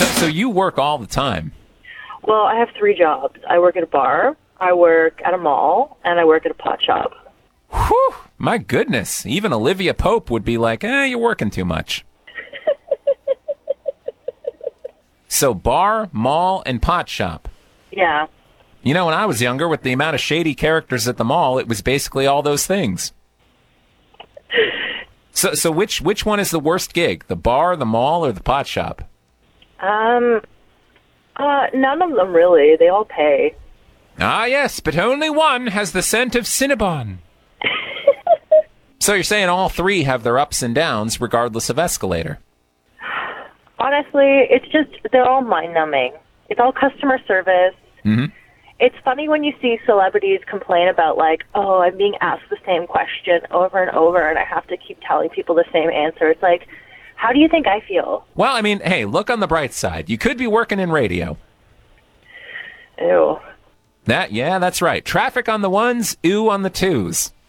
So you work all the time. Well, I have 3 jobs. I work at a bar, I work at a mall, and I work at a pot shop. Whew, my goodness. Even Olivia Pope would be like, you're working too much. So bar, mall, and pot shop. Yeah. You know, when I was younger, with the amount of shady characters at the mall, it was basically all those things. So which one is the worst gig? The bar, the mall, or the pot shop? None of them really. They all pay. Ah, yes, but only one has the scent of Cinnabon. So you're saying all 3 have their ups and downs, regardless of escalator? Honestly, it's just, they're all mind-numbing. It's all customer service. Mm-hmm. It's funny when you see celebrities complain about, like, oh, I'm being asked the same question over and over, and I have to keep telling people the same answer. It's like, how do you think I feel? Well, I mean, hey, look on the bright side. You could be working in radio. Ew. Yeah, that's right. Traffic on the ones, ew on the twos.